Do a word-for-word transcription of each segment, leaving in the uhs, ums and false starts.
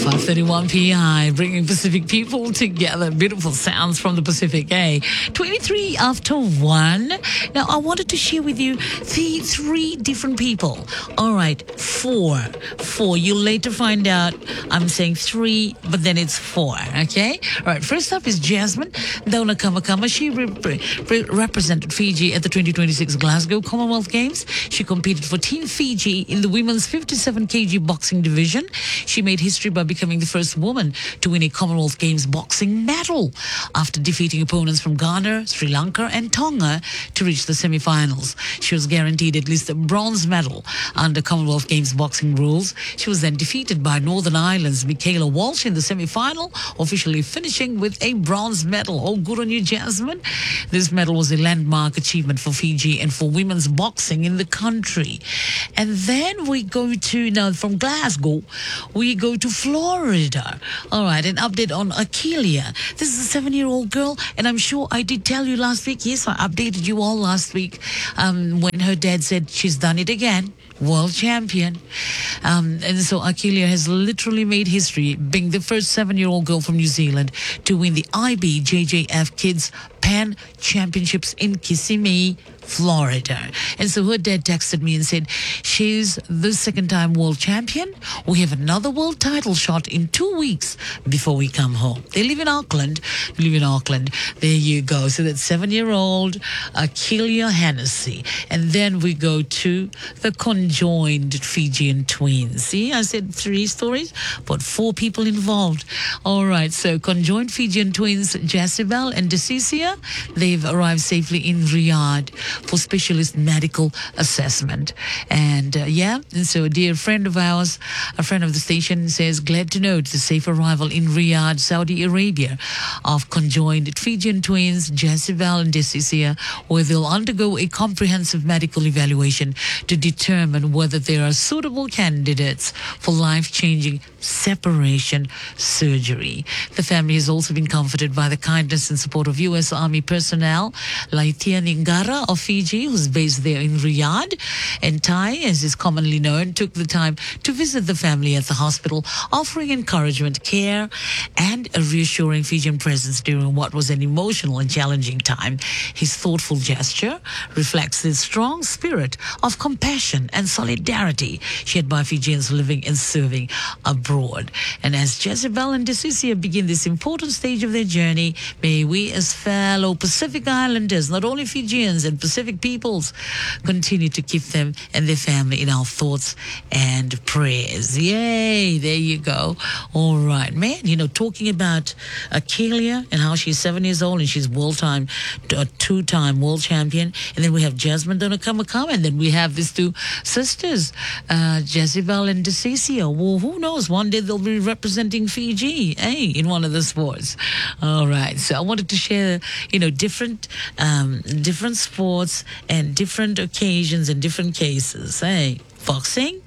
five thirty-one P I, bringing Pacific people together. Beautiful sounds from the Pacific, eh? twenty-three after one. Now, I wanted to share with you the three different people. All right, four. Four. You'll later find out I'm saying three, but then it's four, okay? All right, first up is Jasmine Dona Kamakama. She rep- re- represented Fiji at the twenty twenty-six Glasgow Commonwealth Games. She competed for Team Fiji in the women's fifty-seven kilogram boxing division. She made history by becoming the first woman to win a Commonwealth Games boxing medal after defeating opponents from Ghana, Sri Lanka and Tonga to reach the semi-finals. She was guaranteed at least a bronze medal under Commonwealth Games boxing rules. She was then defeated by Northern Ireland's Michaela Walsh in the semi-final, officially finishing with a bronze medal. Oh, good on you, Jasmine. This medal was a landmark achievement for Fiji and for women's boxing in the country. And then we go to, now from Glasgow, we go to Florida. All right, an update on Akelia. This is a seven-year-old girl, and I'm sure I did tell you last week. Yes, I updated you all last week um, when her dad said she's done it again. World champion. Um, and so Akelia has literally made history, being the first seven-year-old girl from New Zealand to win the I B J J F Kids Pan Championships in Kissimmee, Florida. And so her dad texted me and said, she's the second-time world champion. We have another world title shot in two weeks before we come home. They live in Auckland. They live in Auckland. There you go. So that's seven-year-old Akelia Hennessy. And then we go to the conjoined Fijian twins. See, I said three stories, but four people involved. All right, so conjoined Fijian twins, Jacibel and Desicia, they've arrived safely in Riyadh for specialist medical assessment. And uh, yeah, and so a dear friend of ours, a friend of the station, says, glad to note the safe arrival in Riyadh, Saudi Arabia, of conjoined Fijian twins, Jacibel and Desicia, where they'll undergo a comprehensive medical evaluation to determine whether they are suitable candidates for life-changing separation surgery. The family has also been comforted by the kindness and support of U S Army personnel. Laitia Ningara of Fiji, who's based there in Riyadh, and Tai, as is commonly known, took the time to visit the family at the hospital, offering encouragement, care, and a reassuring Fijian presence during what was an emotional and challenging time. His thoughtful gesture reflects the strong spirit of compassion and solidarity shared by Fijians living and serving abroad. And as Jezebel and Desicia begin this important stage of their journey, may we as fellow Pacific Islanders, not only Fijians and Pacific peoples, continue to keep them and their family in our thoughts and prayers. Yay, there you go. All right, man, you know, talking about Akelia and how she's seven years old and she's world time, a two-time world champion. And then we have Jasmine Dona Kamakama, and then we have these two sisters, uh, Jezebel and Desicia. Well, who knows? One day they'll be representing Fiji, hey, in one of the sports. All right, so I wanted to share, you know, different um, different sports and different occasions and different cases. Hey, boxing,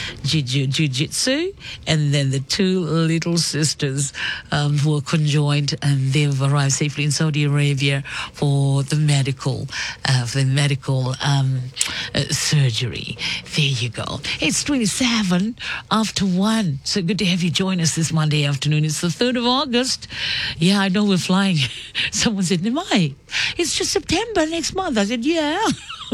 jiu-jitsu, and then the two little sisters um, who are conjoined, and they've arrived safely in Saudi Arabia for the medical, uh, for the medical um, uh, surgery. There you go. It's twenty-seven after one. So good to have you join us this Monday afternoon. It's the third of August. Yeah, I know we're flying. Someone said, Nimai, it's just September next month. I said, yeah.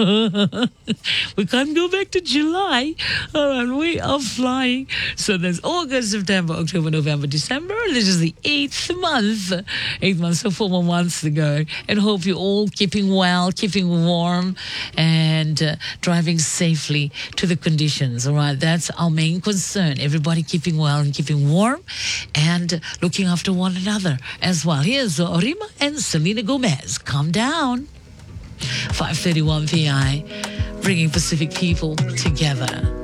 We can't go back to July. All right, we are flying. So there's August, September, October, November, December. This is the eighth month. Eighth month, so four more months to go. And hope you're all keeping well, keeping warm, and uh, driving safely to the conditions. All right, that's our main concern. Everybody keeping well and keeping warm and looking after one another as well. Here's uh, Orima and Selena Gomez. Calm down. five thirty-one P I, bringing Pacific people together.